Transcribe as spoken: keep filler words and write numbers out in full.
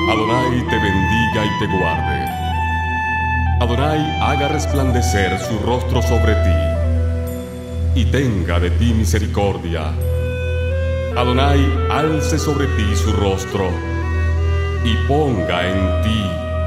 Adonai te bendiga y te guarde. Adonai haga resplandecer su rostro sobre ti y tenga de ti misericordia. Adonai alce sobre ti su rostro y ponga en ti